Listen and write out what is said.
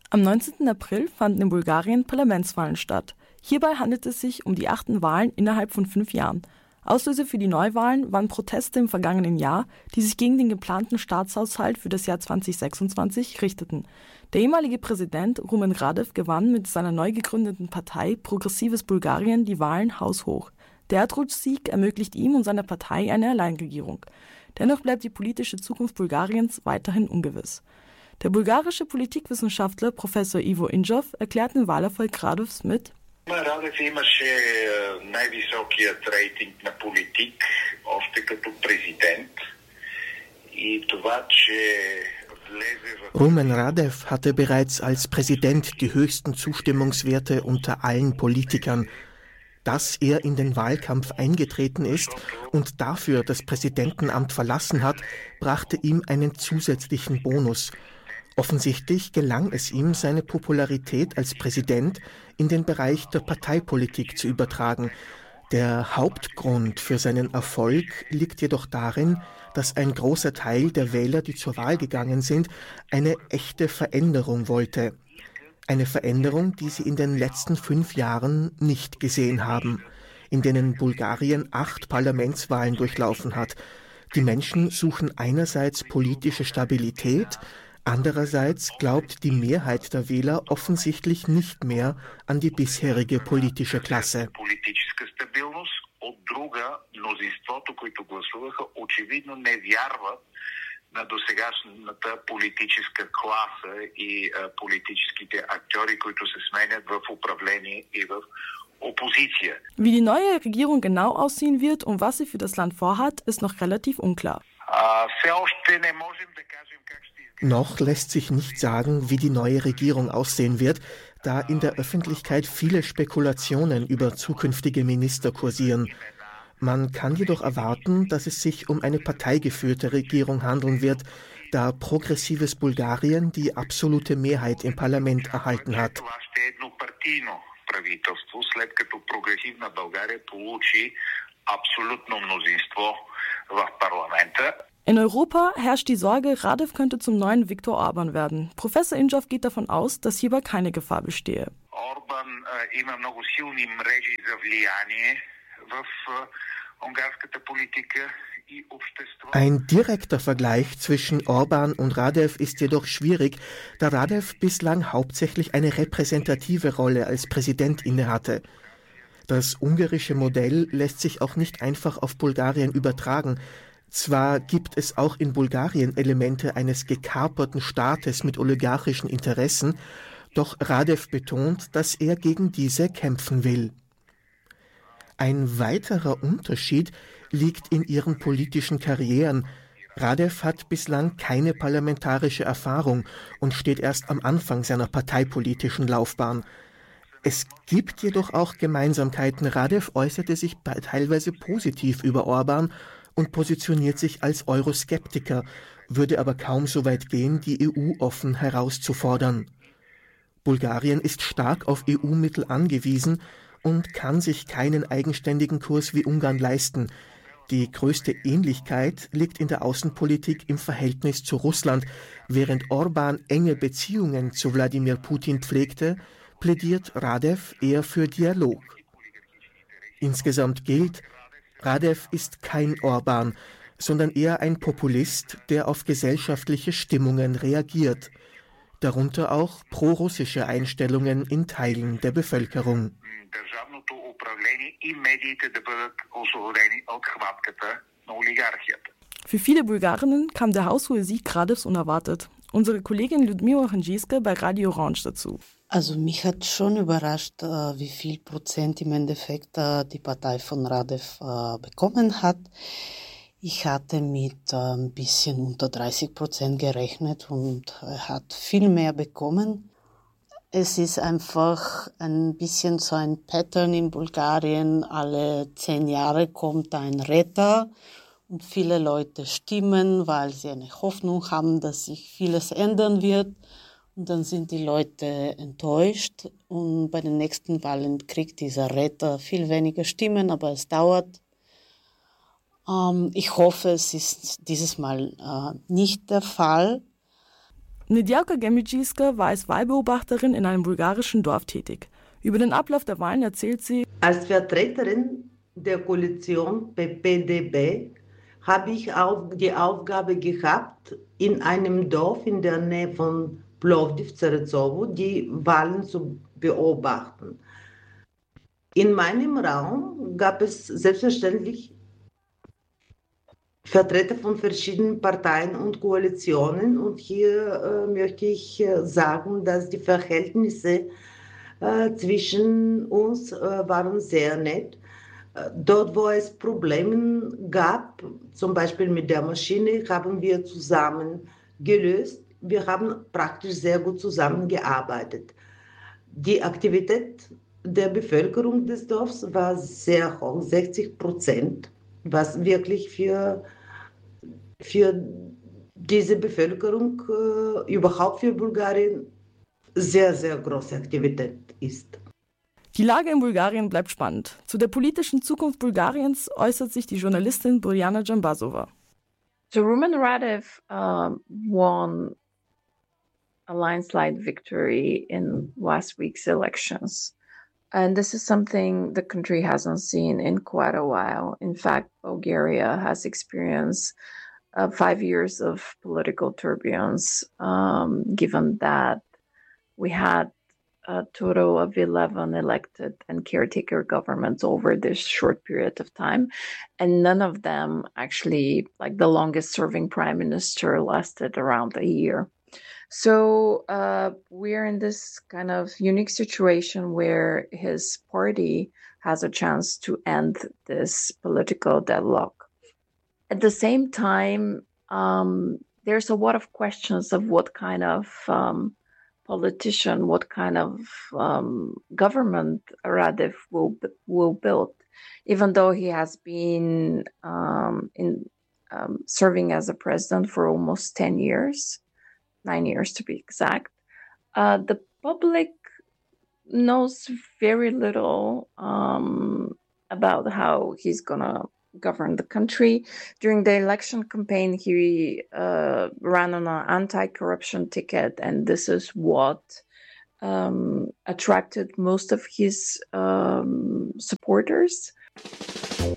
Am 19. April fanden in Bulgarien Parlamentswahlen statt. Hierbei handelt es sich um die 8. Wahlen innerhalb von 5 Jahren. Auslöser für die Neuwahlen waren Proteste im vergangenen Jahr, die sich gegen den geplanten Staatshaushalt für das Jahr 2026 richteten. Der ehemalige Präsident Rumen Radev gewann mit seiner neu gegründeten Partei Progressives Bulgarien die Wahlen haushoch. Der Erdrutschsieg ermöglicht ihm und seiner Partei eine Alleinregierung. Dennoch bleibt die politische Zukunft Bulgariens weiterhin ungewiss. Der bulgarische Politikwissenschaftler Professor Ivo Injov erklärt den Wahlerfolg Radevs mit: Радев имаше най-високият рейтинг на политик още като президент и това, че влезе в... Rumen Radev hatte bereits als Präsident die höchsten Zustimmungswerte unter allen Politikern. Dass er in den Wahlkampf eingetreten ist und dafür das Präsidentenamt verlassen hat, brachte ihm einen zusätzlichen Bonus. Offensichtlich gelang es ihm, seine Popularität als Präsident in den Bereich der Parteipolitik zu übertragen. Der Hauptgrund für seinen Erfolg liegt jedoch darin, dass ein großer Teil der Wähler, die zur Wahl gegangen sind, eine echte Veränderung wollte. Eine Veränderung, die sie in den letzten 5 Jahren nicht gesehen haben, in denen Bulgarien 8 Parlamentswahlen durchlaufen hat. Die Menschen suchen einerseits politische Stabilität, andererseits glaubt die Mehrheit der Wähler offensichtlich nicht mehr an die bisherige politische Klasse. На досегашната политическа класа и политическите актьори, които се сменят в управление и в Opposition. Wie die neue Regierung genau aussehen wird und was sie für das Land vorhat, ist noch relativ unklar. Noch lässt sich nicht sagen, wie die neue Regierung aussehen wird, da in der Öffentlichkeit viele Spekulationen über zukünftige Minister kursieren. Man kann jedoch erwarten, dass es sich um eine parteigeführte Regierung handeln wird, da progressives Bulgarien die absolute Mehrheit im Parlament erhalten hat. In Europa herrscht die Sorge, Radev könnte zum neuen Viktor Orban werden. Professor Injov geht davon aus, dass hierbei keine Gefahr bestehe. Орбан има много силни мрежи за влияние в унгарската политика и общество. Ein direkter Vergleich zwischen Orban und Radev ist jedoch schwierig, da Radev bislang hauptsächlich eine repräsentative Rolle als Präsident innehatte. Das ungarische Modell lässt sich auch nicht einfach auf Bulgarien übertragen. Zwar gibt es auch in Bulgarien Elemente eines gekaperten Staates mit oligarchischen Interessen, doch Radev betont, dass er gegen diese kämpfen will. Ein weiterer Unterschied liegt in ihren politischen Karrieren. Radev hat bislang keine parlamentarische Erfahrung und steht erst am Anfang seiner parteipolitischen Laufbahn. Es gibt jedoch auch Gemeinsamkeiten. Radev äußerte sich teilweise positiv über Orban und positioniert sich als Euroskeptiker, würde aber kaum so weit gehen, die EU offen herauszufordern. Bulgarien ist stark auf EU-Mittel angewiesen und kann sich keinen eigenständigen Kurs wie Ungarn leisten. Die größte Ähnlichkeit liegt in der Außenpolitik im Verhältnis zu Russland. Während Orban enge Beziehungen zu Wladimir Putin pflegte, plädiert Radev eher für Dialog. Insgesamt gilt, Radev ist kein Orban, sondern eher ein Populist, der auf gesellschaftliche Stimmungen reagiert. Darunter auch prorussische Einstellungen in Teilen der Bevölkerung. Für viele Bulgarinnen kam der haushohe Sieg Radevs unerwartet. Unsere Kollegin Ludmila Hanjiska bei Radio Orange dazu. Also mich hat schon überrascht, wie viel Prozent im Endeffekt die Partei von Radev bekommen hat. Ich hatte mit ein bisschen unter 30% gerechnet und er hat viel mehr bekommen. Es ist einfach ein bisschen so ein Pattern in Bulgarien. Alle 10 Jahre kommt ein Retter und viele Leute stimmen, weil sie eine Hoffnung haben, dass sich vieles ändern wird. Und dann sind die Leute enttäuscht und bei den nächsten Wahlen kriegt dieser Retter viel weniger Stimmen, aber es dauert. Ich hoffe, es ist dieses Mal nicht der Fall. Nedjelka Gemidžiska war als Wahlbeobachterin in einem bulgarischen Dorf tätig. Über den Ablauf der Wahlen erzählt sie: Als Vertreterin der Koalition PPDB habe ich auch die Aufgabe gehabt, in einem Dorf in der Nähe von Plovdiv, Zerezovo, die Wahlen zu beobachten. In meinem Raum gab es selbstverständlich Vertreter von verschiedenen Parteien und Koalitionen. Und hier möchte ich sagen, dass die Verhältnisse zwischen uns waren sehr nett. Dort, wo es Probleme gab, zum Beispiel mit der Maschine, haben wir zusammen gelöst. Wir haben praktisch sehr gut zusammengearbeitet. Die Aktivität der Bevölkerung des Dorfs war sehr hoch, 60%, was wirklich für diese Bevölkerung, überhaupt für Bulgarien, sehr, sehr große Aktivität ist. Die Lage in Bulgarien bleibt spannend. Zu der politischen Zukunft Bulgariens äußert sich die Journalistin Borjana Džambazova. So Rumen Radev won a landslide victory in last week's elections. And this is something the country hasn't seen in quite a while. In fact, Bulgaria has experienced 5 years of political turbulence, given that we had a total of 11 elected and caretaker governments over this short period of time. And none of them actually, like the longest serving prime minister, lasted around a year. So we're in this kind of unique situation where his party has a chance to end this political deadlock. At the same time, there's a lot of questions of what kind of politician, what kind of government Radev will build, even though he has been serving as a president for almost 10 years, 9 years to be exact. The public knows very little about how he's gonna govern the country. During the election campaign, he ran on an anti-corruption ticket, and this is what attracted most of his supporters.